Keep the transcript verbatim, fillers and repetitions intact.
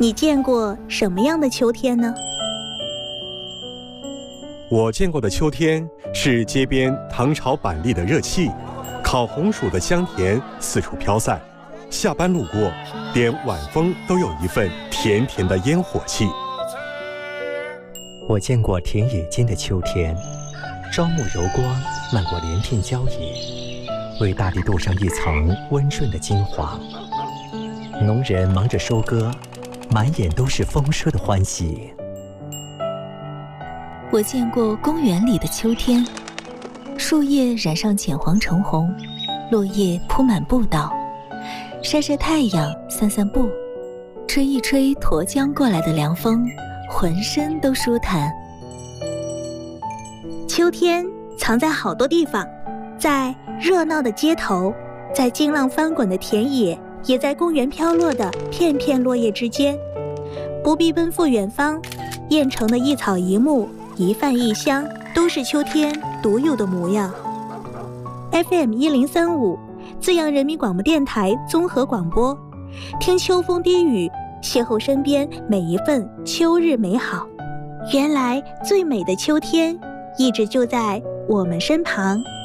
你见过什么样的秋天呢？ 我见过的秋天是街边糖炒板栗的热气，烤红薯的香甜四处飘散，下班路过，连晚风都有一份甜甜的烟火气。 我见过田野间的秋天，朝暮柔光漫过连片郊野，为大地镀上一层温润的金黄。农人忙着收割，满眼都是丰收的欢喜。 我见过公园里的秋天，树叶染上浅黄橙红，落叶铺满步道，晒晒太阳，散散步，吹一吹沱江过来的凉风，浑身都舒坦。 秋天藏在好多地方，在热闹的街头，在劲浪翻滚的田野，也在公园飘落的片片落叶之间。不必奔赴远方，燕城的一草一木，一饭一香，都是秋天独有的模样。F M 一零三五，资阳人民广播电台综合广播，听秋风低语，邂逅身边每一份秋日美好。原来最美的秋天，一直就在我们身旁。